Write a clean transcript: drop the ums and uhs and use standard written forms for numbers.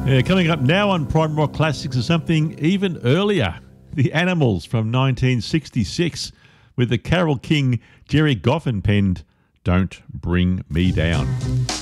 Coming up now on Prime Rock Classics is something even earlier. The Animals from 1966 with the Carole King, Jerry Goffin penned Don't Bring Me Down.